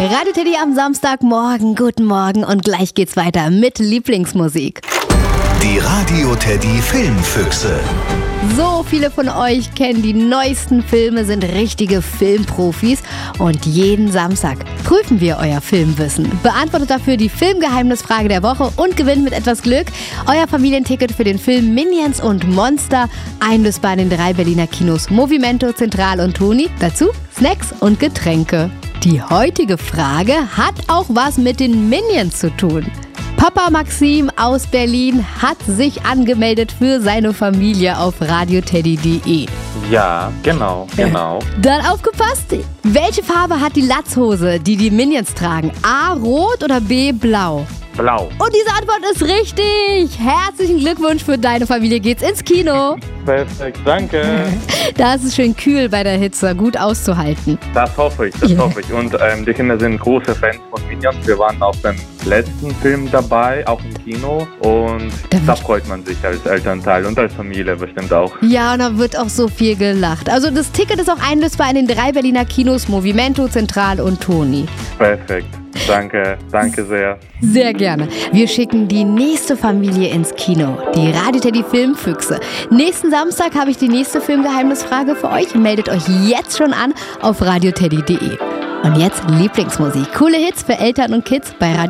Radio Teddy am Samstagmorgen. Guten Morgen und gleich geht's weiter mit Lieblingsmusik. Die Radio Teddy Filmfüchse. So viele von euch kennen die neuesten Filme, sind richtige Filmprofis und jeden Samstag prüfen wir euer Filmwissen. Beantwortet dafür die Filmgeheimnisfrage der Woche und gewinnt mit etwas Glück euer Familienticket für den Film Minions und Monster, einlösbar in den 3 Berliner Kinos Movimento, Central und Toni. Dazu Snacks und Getränke. Die heutige Frage hat auch was mit den Minions zu tun. Papa Maxim aus Berlin hat sich angemeldet für seine Familie auf radioteddy.de. Ja, genau. Dann aufgepasst, welche Farbe hat die Latzhose, die die Minions tragen? A, rot oder B, blau? Blau. Und diese Antwort ist richtig. Herzlichen Glückwunsch, für deine Familie geht's ins Kino. Perfekt, danke. Da ist es schön kühl bei der Hitze, gut auszuhalten. Das hoffe ich. Und die Kinder sind große Fans von Minions. Wir waren auch beim letzten Film dabei, auch im Kino. Und da freut man sich als Elternteil und als Familie bestimmt auch. Ja, und da wird auch so viel gelacht. Also das Ticket ist auch einlösbar in den 3 Berliner Kinos Movimento, Central und Toni. Perfekt. Danke sehr. Sehr gerne. Wir schicken die nächste Familie ins Kino, die Radio Teddy Filmfüchse. Nächsten Samstag habe ich die nächste Filmgeheimnisfrage für euch. Meldet euch jetzt schon an auf radioteddy.de. Und jetzt Lieblingsmusik. Coole Hits für Eltern und Kids bei Radio